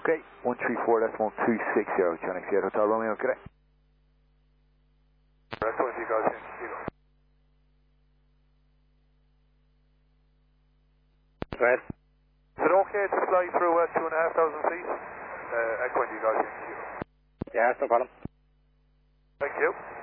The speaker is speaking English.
Okay, 134.260, Johnny Sierra Hotel Romeo, correct. That's what you guys in Kilo. Go ahead. Is it okay to fly through 2,500 feet? Echo you guys in Kilo. Yeah, no problem. Thank you.